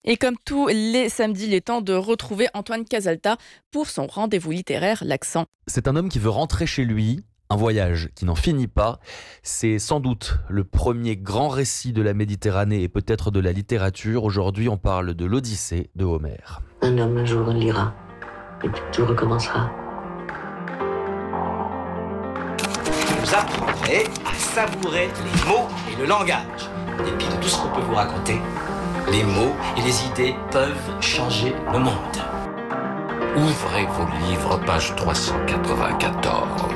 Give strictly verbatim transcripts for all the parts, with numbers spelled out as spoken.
Et comme tous les samedis, il est temps de retrouver Antoine Casalta pour son rendez-vous littéraire, L'Accent. C'est un homme qui veut rentrer chez lui, un voyage qui n'en finit pas. C'est sans doute le premier grand récit de la Méditerranée et peut-être de la littérature. Aujourd'hui, on parle de l'Odyssée de Homère. Un homme un jour lira, et puis tout recommencera. Vous apprendrez à savourer les mots et le langage. En dépit de tout ce qu'on peut vous raconter, les mots et les idées peuvent changer le monde. Ouvrez vos livres, page trois cent quatre-vingt-quatorze.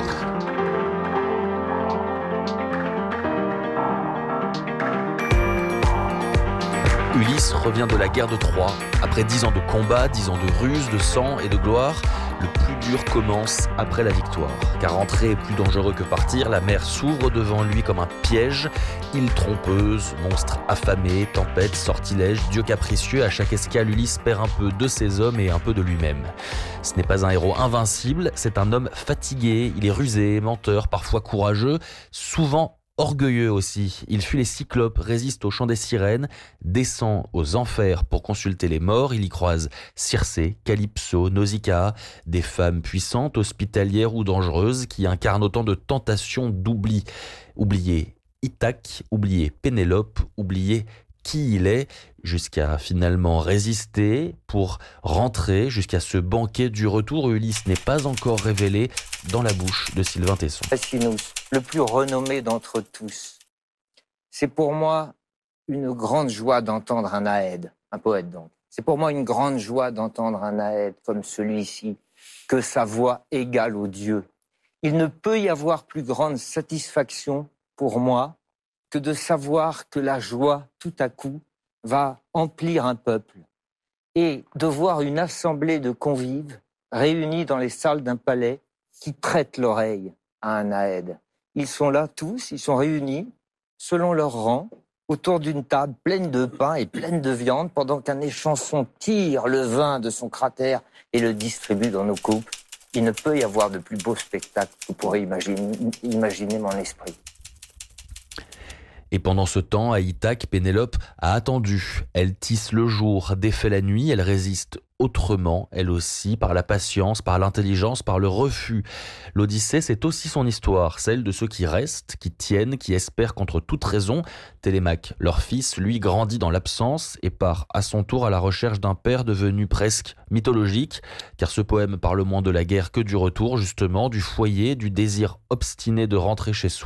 Ulysse revient de la guerre de Troie. Après dix ans de combat, dix ans de ruse, de sang et de gloire, le plus dur commence après la victoire. Car rentrer est plus dangereux que partir, la mer s'ouvre devant lui comme un piège. Île trompeuse, monstre affamé, tempête, sortilège, dieu capricieux, à chaque escale, Ulysse perd un peu de ses hommes et un peu de lui-même. Ce n'est pas un héros invincible, c'est un homme fatigué, il est rusé, menteur, parfois courageux, souvent orgueilleux aussi. Il fuit les cyclopes, résiste au chant des sirènes, descend aux enfers pour consulter les morts. Il y croise Circé, Calypso, Nausicaa, des femmes puissantes, hospitalières ou dangereuses qui incarnent autant de tentations d'oubli. Oublier Ithaque, oublier Pénélope, oublier qui il est, jusqu'à finalement résister pour rentrer jusqu'à ce banquet du retour. Ulysse n'est pas encore révélé dans la bouche de Sylvain Tesson. Aeschinus, le plus renommé d'entre tous. C'est pour moi une grande joie d'entendre un Aède, un poète donc. C'est pour moi une grande joie d'entendre un Aède comme celui-ci, que sa voix égale aux dieux. Il ne peut y avoir plus grande satisfaction pour moi que de savoir que la joie, tout à coup, va emplir un peuple et de voir une assemblée de convives réunis dans les salles d'un palais qui prêtent l'oreille à un Aède. Ils sont là tous, ils sont réunis, selon leur rang, autour d'une table pleine de pain et pleine de viande, pendant qu'un échanson tire le vin de son cratère et le distribue dans nos coupes. Il ne peut y avoir de plus beau spectacle que vous pourrez imaginer, imaginer mon esprit. Et pendant ce temps, à Ithaque, Pénélope a attendu. Elle tisse le jour, défait la nuit, elle résiste autrement, elle aussi, par la patience, par l'intelligence, par le refus. L'Odyssée, c'est aussi son histoire, celle de ceux qui restent, qui tiennent, qui espèrent contre toute raison. Télémaque, leur fils, lui, grandit dans l'absence et part à son tour à la recherche d'un père devenu presque mythologique, car ce poème parle moins de la guerre que du retour, justement, du foyer, du désir obstiné de rentrer chez soi.